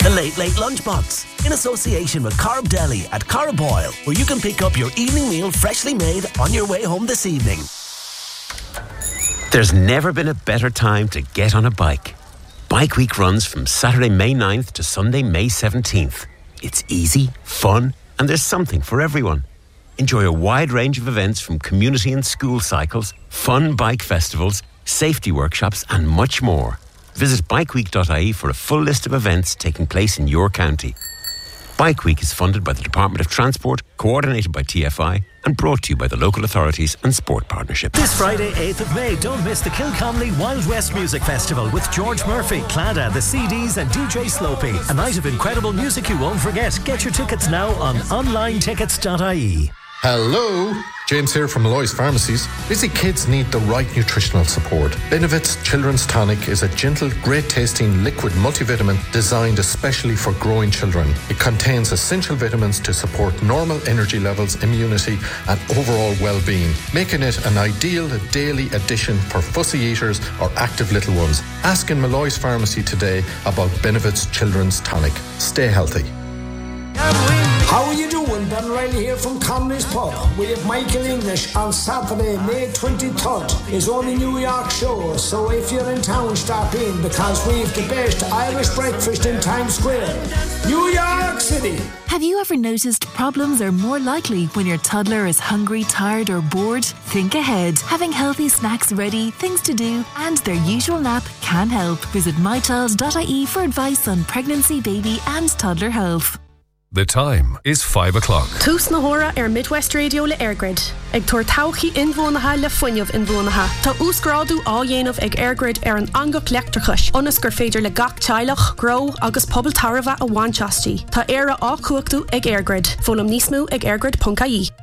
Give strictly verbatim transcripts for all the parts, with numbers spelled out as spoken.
The Late Late Lunchbox, in association with Carb Deli at Carboyle, where you can pick up your evening meal freshly made on your way home this evening. There's never been a better time to get on a bike. Bike Week runs from Saturday, May ninth to Sunday, May seventeenth. It's easy, fun, and there's something for everyone. Enjoy a wide range of events from community and school cycles, fun bike festivals, safety workshops, and much more. Visit bike week dot I E for a full list of events taking place in your county. Bike Week is funded by the Department of Transport, coordinated by T F I, and brought to you by the local authorities and Sport Partnership. This Friday, eighth of May, don't miss the Kilconnelly Wild West Music Festival with George Murphy, Clada, the C Ds and D J Slopey. A night of incredible music you won't forget. Get your tickets now on online tickets dot I E. Hello, James here from Malloy's Pharmacies. Busy kids need the right nutritional support. Benevit's Children's Tonic is a gentle, great-tasting liquid multivitamin designed especially for growing children. It contains essential vitamins to support normal energy levels, immunity, and overall well-being, making it an ideal daily addition for fussy eaters or active little ones. Ask in Malloy's Pharmacy today about Benevit's Children's Tonic. Stay healthy. How are you doing? Ben Riley here from Conley's Pub. We have Michael English on Saturday, May twenty-third. It's only New York show, so if you're in town, stop in because we've the best Irish breakfast in Times Square. New York City. Have you ever noticed problems are more likely when your toddler is hungry, tired or bored? Think ahead. Having healthy snacks ready, things to do and their usual nap can help. Visit my child dot I E for advice on pregnancy, baby and toddler health. The time is five o'clock. Tús na hora ar Midwest Radio le Airgrid. Ag tuair tauchi inbhuanacha le fuinneamh inbhuanacha. Tá úsgrádu á dhéanamh ag Airgrid ar an angach leachtrachas. Onas gur féidir le gach teilech, gro agus pobl tarva a bhainteastí. Tá éire á cuachtú ag Airgrid. Fólam níos mú ag airgrid dot I E.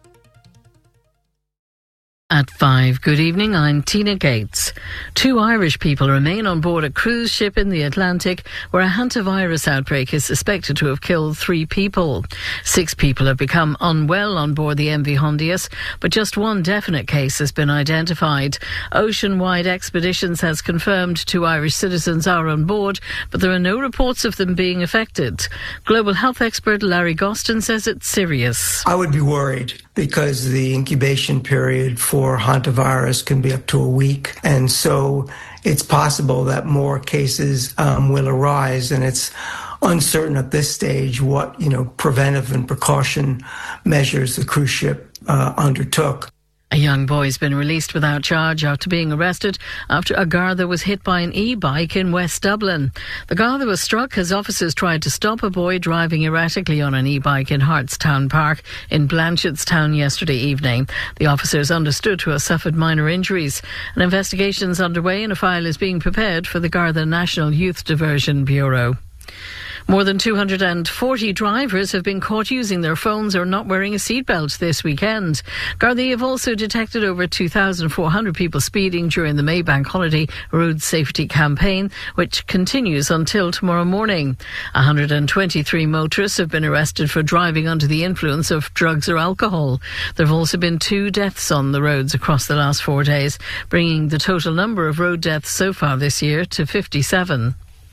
At five, good evening, I'm Tina Gates. Two Irish people remain on board a cruise ship in the Atlantic where a hantavirus outbreak is suspected to have killed three people. Six people have become unwell on board the M V Hondius, but just one definite case has been identified. Ocean-wide Expeditions has confirmed two Irish citizens are on board, but there are no reports of them being affected. Global health expert Larry Gostin says it's serious. I would be worried because the incubation period for hantavirus can be up to a week. And so it's possible that more cases um, will arise, and it's uncertain at this stage what, you know, preventive and precaution measures the cruise ship uh, undertook. A young boy has been released without charge after being arrested after a Garda was hit by an e-bike in West Dublin. The Garda was struck as officers tried to stop a boy driving erratically on an e-bike in Hartstown Park in Blanchardstown yesterday evening. The officers understood to have suffered minor injuries. An investigation is underway and a file is being prepared for the Garda National Youth Diversion Bureau. More than two hundred forty drivers have been caught using their phones or not wearing a seatbelt this weekend. Gardaí have also detected over two thousand four hundred people speeding during the Maybank Holiday Road Safety Campaign, which continues until tomorrow morning. one hundred twenty-three motorists have been arrested for driving under the influence of drugs or alcohol. There have also been two deaths on the roads across the last four days, bringing the total number of road deaths so far this year to fifty-seven.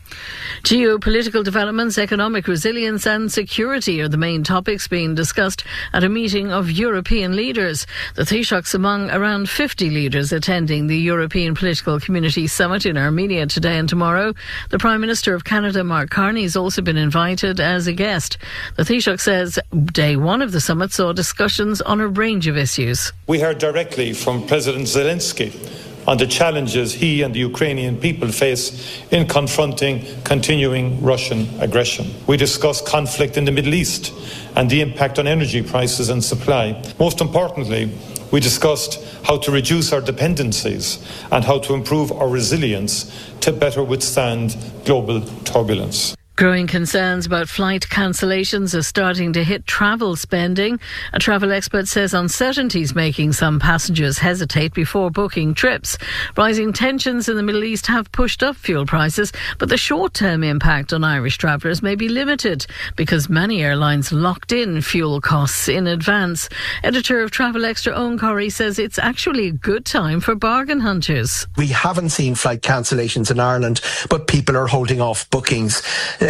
Geopolitical developments, economic resilience and security are the main topics being discussed at a meeting of European leaders. The Taoiseach's among around fifty leaders attending the European Political Community Summit in Armenia today and tomorrow. The Prime Minister of Canada, Mark Carney, has also been invited as a guest. The Taoiseach says day one of the summit saw discussions on a range of issues. We heard directly from President Zelensky on the challenges he and the Ukrainian people face in confronting continuing Russian aggression. We discussed conflict in the Middle East and the impact on energy prices and supply. Most importantly, we discussed how to reduce our dependencies and how to improve our resilience to better withstand global turbulence. Growing concerns about flight cancellations are starting to hit travel spending. A travel expert says uncertainty is making some passengers hesitate before booking trips. Rising tensions in the Middle East have pushed up fuel prices, but the short-term impact on Irish travellers may be limited because many airlines locked in fuel costs in advance. Editor of Travel Extra, Owen Corrie, says it's actually a good time for bargain hunters. We haven't seen flight cancellations in Ireland, but people are holding off bookings. Uh,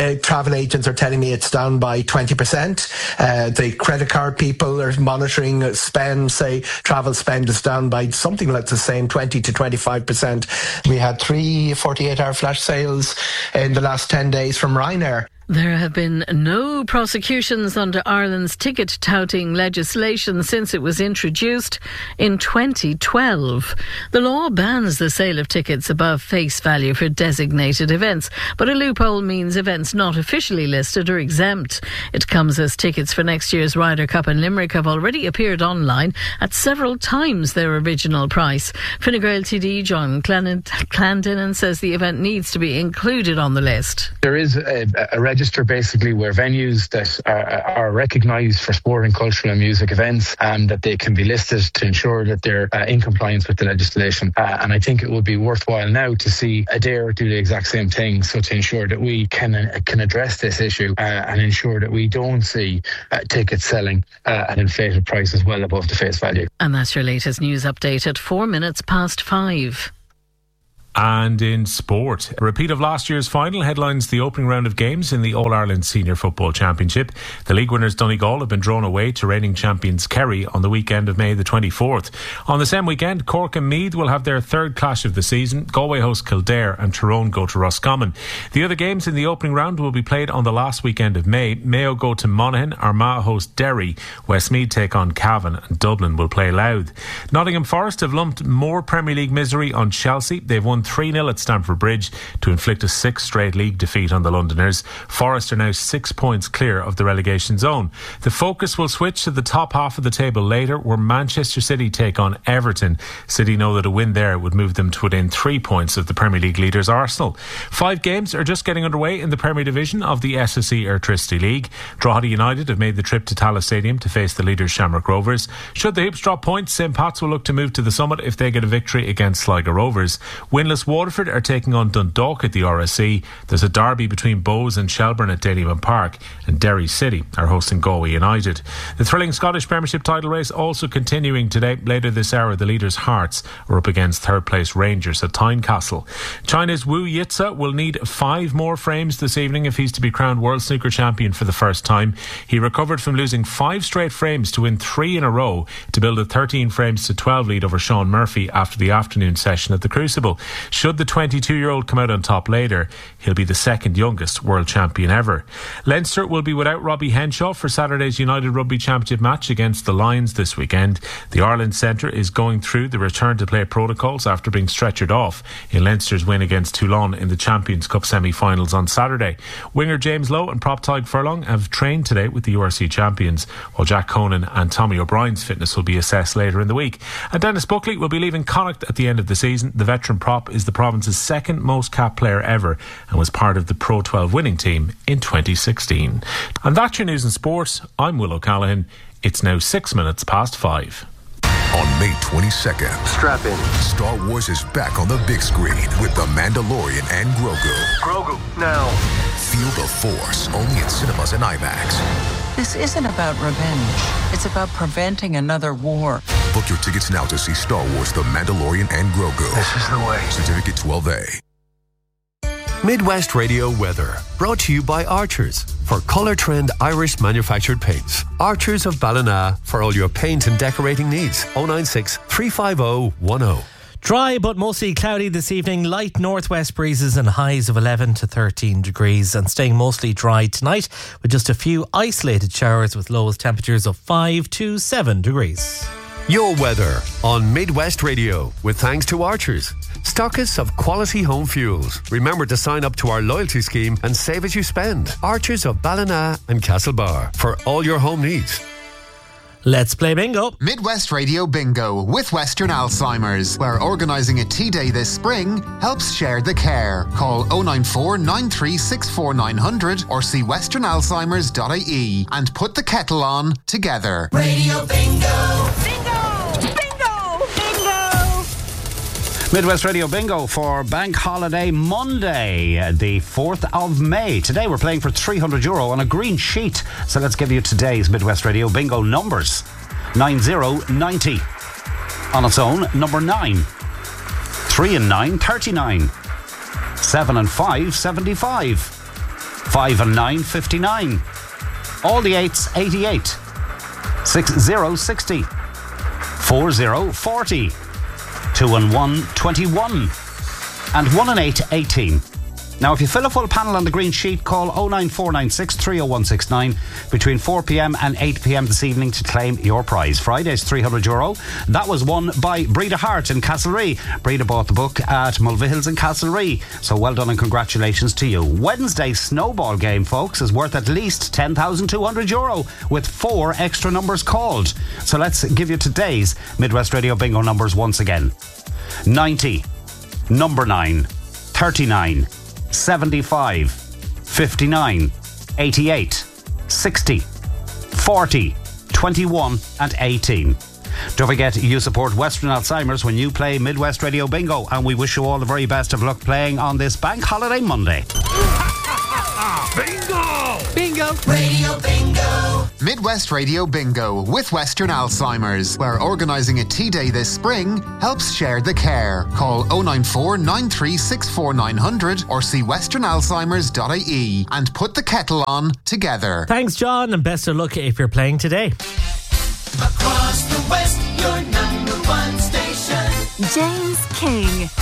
uh, travel agents are telling me it's down by twenty percent. Uh, the credit card people are monitoring spend, say travel spend is down by something like the same, twenty to twenty-five percent. We had three forty-eight hour flash sales in the last ten days from Ryanair. There have been no prosecutions under Ireland's ticket touting legislation since it was introduced in twenty twelve. The law bans the sale of tickets above face value for designated events, but a loophole means events not officially listed are exempt. It comes as tickets for next year's Ryder Cup in Limerick have already appeared online at several times their original price. Fine Gael T D John Clandon says the event needs to be included on the list. There is a, a register basically where venues that are, are recognised for sporting, cultural and music events, and that they can be listed to ensure that they're uh, in compliance with the legislation. Uh, and I think it would be worthwhile now to see Adair do the exact same thing, so to ensure that we can uh, can address this issue uh, and ensure that we don't see uh, tickets selling uh, at inflated prices well above the face value. And that's your latest news update at four minutes past five. And in sport, a repeat of last year's final headlines the opening round of games in the All-Ireland Senior Football Championship. The league winners Donegal have been drawn away to reigning champions Kerry on the weekend of May the twenty-fourth. On the same weekend, Cork and Meath will have their third clash of the season. Galway host Kildare and Tyrone go to Roscommon. The other games in the opening round will be played on the last weekend of May. Mayo go to Monaghan, Armagh host Derry, Westmeath take on Cavan and Dublin will play Louth. Nottingham Forest have lumped more Premier League misery on Chelsea. They've won three nil at Stamford Bridge to inflict a sixth straight league defeat on the Londoners. Forest are now six points clear of the relegation zone. The focus will switch to the top half of the table later, where Manchester City take on Everton. City know that a win there would move them to within three points of the Premier League leaders Arsenal. Five games are just getting underway in the Premier Division of the S S E Airtricity League. Drogheda United have made the trip to Tallaght Stadium to face the leaders Shamrock Rovers. Should the Hoops drop points, Saint Pat's will look to move to the summit if they get a victory against Sligo Rovers. Winless Waterford are taking on Dundalk at the R S C. There's a derby between Bows and Shelburne at Dalymount Park, and Derry City are hosting Galway United. The thrilling Scottish Premiership title race also continuing today. Later this hour, the leaders Hearts are up against third place Rangers at Tynecastle. China's Wu Yitze will need five more frames this evening if he's to be crowned World Snooker Champion for the first time. He recovered from losing five straight frames to win three in a row to build a thirteen frames to twelve lead over Sean Murphy after the afternoon session at the Crucible. Should the twenty-two-year-old come out on top later, he'll be the second youngest world champion ever. Leinster will be without Robbie Henshaw for Saturday's United Rugby Championship match against the Lions this weekend. The Ireland Centre is going through the return to play protocols after being stretchered off in Leinster's win against Toulon in the Champions Cup semi-finals on Saturday. Winger James Lowe and prop Tadhg Furlong have trained today with the U R C champions, while Jack Conan and Tommy O'Brien's fitness will be assessed later in the week. And Dennis Buckley will be leaving Connacht at the end of the season. The veteran prop is the province's second most capped player ever and was part of the Pro twelve winning team in twenty sixteen. And that's your news and sport. I'm Will O'Callaghan. It's now six minutes past five. On May twenty-second, strap in. Star Wars is back on the big screen with The Mandalorian and Grogu. Grogu, now. Feel the Force, only in cinemas and IMAX. This isn't about revenge. It's about preventing another war. Book your tickets now to see Star Wars The Mandalorian and Grogu. This is the way. Certificate twelve A. Midwest Radio weather, brought to you by Archers for Colour Trend Irish manufactured paints. Archers of Ballina for all your paint and decorating needs. oh nine six, three five oh, one oh. Dry but mostly cloudy this evening. Light northwest breezes and highs of eleven to thirteen degrees, and staying mostly dry tonight with just a few isolated showers with lowest temperatures of five to seven degrees. Your weather on Midwest Radio with thanks to Archers, stockists of quality home fuels. Remember to sign up to our loyalty scheme and save as you spend. Archers of Ballina and Castlebar for all your home needs. Let's play bingo. Midwest Radio Bingo with Western Alzheimer's, where organising a tea day this spring helps share the care. Call oh nine four, nine three six four, nine hundred or see western alzheimers dot I E and put the kettle on together. Radio Bingo. Bingo. Bingo. Bingo. Midwest Radio Bingo for Bank Holiday Monday, the fourth of May. Today we're playing for three hundred euro on a green sheet. So let's give you today's Midwest Radio Bingo numbers. nine zero ninety. On its own, number nine. three and nine, thirty-nine. seven and five, seventy-five. five and nine, fifty-nine. All the eights, eighty-eight. six zero, sixty. four zero, forty. two and one, twenty-one. And one and eight, eighteen. Now, if you fill a full panel on the green sheet, call oh nine four nine six, three oh one six nine between four p.m. and eight p.m. this evening to claim your prize. Friday's three hundred euro. That was won by Breda Hart in Castlerea. Breda bought the book at Mulvihills in Castlerea. So well done and congratulations to you. Wednesday's snowball game, folks, is worth at least ten thousand two hundred euro with four extra numbers called. So let's give you today's Midwest Radio Bingo numbers once again. ninety, number nine, thirty-nine, seventy-five, fifty-nine, eighty-eight, sixty, forty, twenty-one and eighteen. Don't forget, you support Western Alzheimer's when you play Midwest Radio Bingo, and we wish you all the very best of luck playing on this Bank Holiday Monday. Bingo! Bingo! Radio Bingo! Midwest Radio Bingo with Western Alzheimer's, where organising a tea day this spring helps share the care. Call oh nine four nine three six four nine hundred or see western alzheimers dot I E and put the kettle on together. Thanks, John, and best of luck if you're playing today. Across the West, your number one station. James King.